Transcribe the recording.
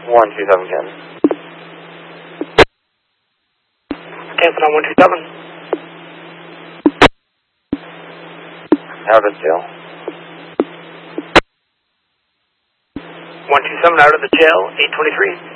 127 Ken. Cancel on 127. Out of the jail. 127 out of the jail, 823.